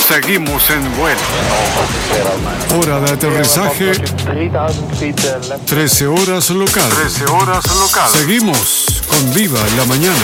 Seguimos en vuelo. Hora de aterrizaje, 13 horas local. Seguimos con Viva la Mañana.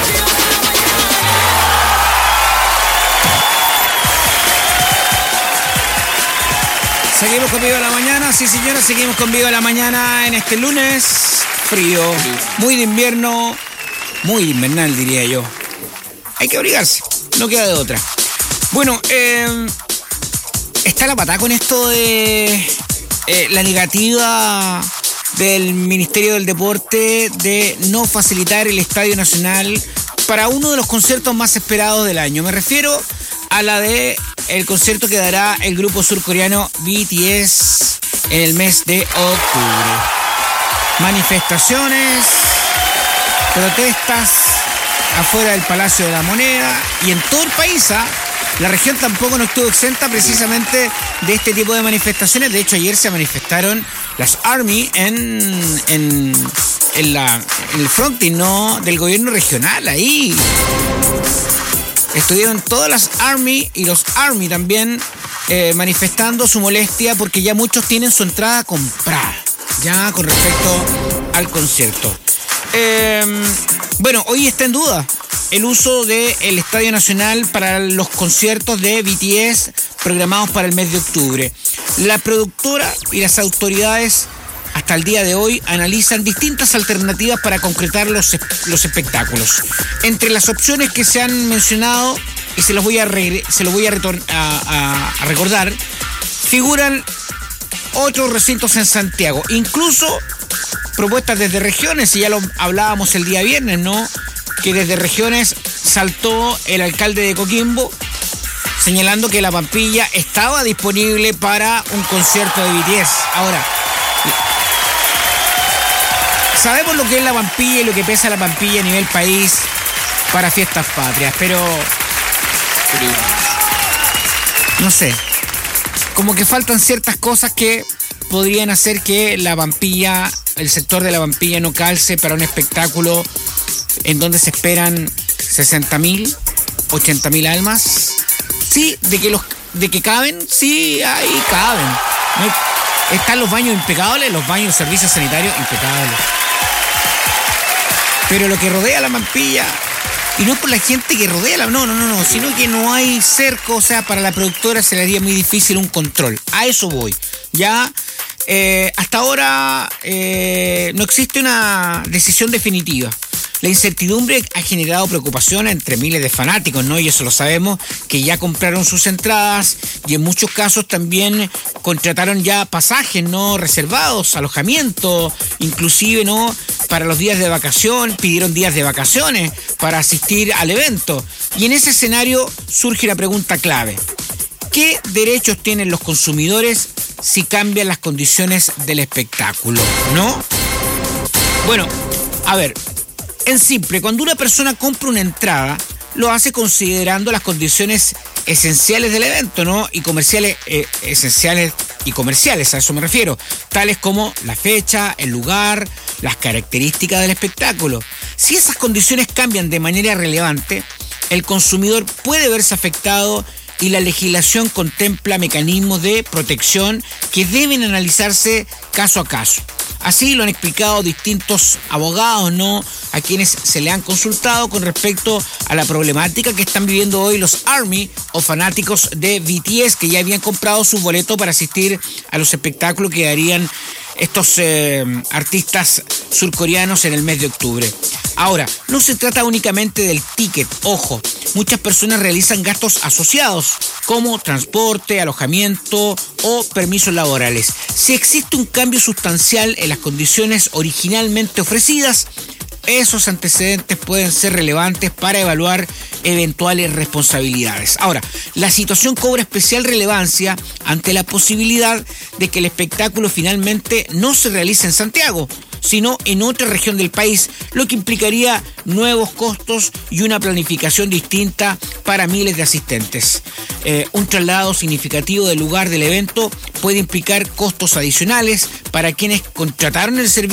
Seguimos con Viva la Mañana, sí señora, seguimos con Viva la Mañana en este lunes frío, muy de invierno, muy invernal diría yo. Hay que abrigarse, no queda de otra. Bueno, está la patada con esto de la negativa del Ministerio del Deporte de no facilitar el Estadio Nacional para uno de los conciertos más esperados del año. Me refiero a la de el concierto que dará el grupo surcoreano BTS en el mes de octubre. Manifestaciones, protestas afuera del Palacio de la Moneda y en todo el país, la región tampoco no estuvo exenta precisamente de este tipo de manifestaciones. De hecho, ayer se manifestaron las Army en el fronting, ¿no?, del gobierno regional. Ahí estuvieron todas las Army y los Army también manifestando su molestia porque ya muchos tienen su entrada comprada, ya con respecto al concierto. Bueno, hoy está en duda el uso del Estadio Nacional para los conciertos de BTS programados para el mes de octubre. La productora y las autoridades hasta el día de hoy analizan distintas alternativas para concretar los espectáculos. Entre las opciones que se han mencionado, y se los voy a recordar, figuran otros recintos en Santiago, incluso propuestas desde regiones, y ya lo hablábamos el día viernes, ¿no?, que desde regiones saltó el alcalde de Coquimbo señalando que la Pampilla estaba disponible para un concierto de BTS. Ahora, sabemos lo que es la Pampilla y lo que pesa la Pampilla a nivel país para fiestas patrias, pero no sé, como que faltan ciertas cosas que podrían hacer que la Pampilla, el sector de la Pampilla no calce para un espectáculo en donde se esperan 60.000, 80.000 almas. Sí, de que caben, sí, ahí caben. Están los baños impecables, los baños, servicios sanitarios impecables. Pero lo que rodea la Pampilla, y no por la gente que rodea no, sino que no hay cerco, o sea, para la productora se le haría muy difícil un control. A eso voy. Ya, hasta ahora no existe una decisión definitiva. La incertidumbre ha generado preocupación entre miles de fanáticos, ¿no? Y eso lo sabemos, que ya compraron sus entradas y en muchos casos también contrataron ya pasajes, ¿no?, reservados, alojamiento, inclusive, ¿no?, para los días de vacación, pidieron días de vacaciones para asistir al evento. Y en ese escenario surge una pregunta clave. ¿Qué derechos tienen los consumidores si cambian las condiciones del espectáculo, ¿no? Bueno, a ver, en simple, cuando una persona compra una entrada, lo hace considerando las condiciones esenciales del evento, ¿no? Y comerciales, esenciales y comerciales, a eso me refiero, tales como la fecha, el lugar, las características del espectáculo. Si esas condiciones cambian de manera relevante, el consumidor puede verse afectado y la legislación contempla mecanismos de protección que deben analizarse caso a caso. Así lo han explicado distintos abogados, ¿no?, a quienes se le han consultado con respecto a la problemática que están viviendo hoy los Army o fanáticos de BTS que ya habían comprado su boleto para asistir a los espectáculos que darían estos artistas surcoreanos en el mes de octubre. Ahora, no se trata únicamente del ticket, ojo, muchas personas realizan gastos asociados como transporte, alojamiento o permisos laborales. Si existe un cambio sustancial en las condiciones originalmente ofrecidas, esos antecedentes pueden ser relevantes para evaluar eventuales responsabilidades. Ahora, la situación cobra especial relevancia ante la posibilidad de que el espectáculo finalmente no se realice en Santiago, sino en otra región del país, lo que implicaría nuevos costos y una planificación distinta para miles de asistentes. Un traslado significativo del lugar del evento puede implicar costos adicionales para quienes contrataron el servicio